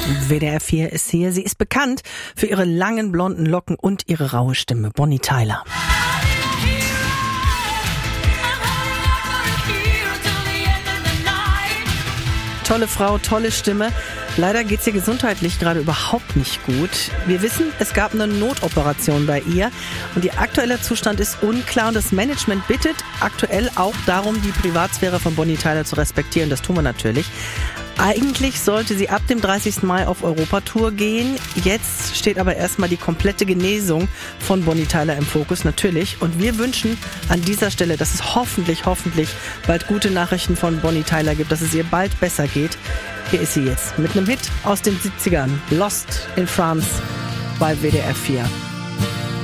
WDR 4 ist hier. Sie ist bekannt für ihre langen blonden Locken und ihre raue Stimme. Bonnie Tyler. Tolle Frau, tolle Stimme. Leider geht's ihr gesundheitlich gerade überhaupt nicht gut. Wir wissen, es gab eine Notoperation bei ihr und ihr aktueller Zustand ist unklar und das Management bittet aktuell auch darum, die Privatsphäre von Bonnie Tyler zu respektieren. Das tun wir natürlich. Eigentlich sollte sie ab dem 30. Mai auf Europatour gehen. Jetzt steht aber erstmal die komplette Genesung von Bonnie Tyler im Fokus, natürlich. Und wir wünschen an dieser Stelle, dass es hoffentlich bald gute Nachrichten von Bonnie Tyler gibt, dass es ihr bald besser geht. Hier ist sie jetzt mit einem Hit aus den 70ern. Lost in France bei WDR 4.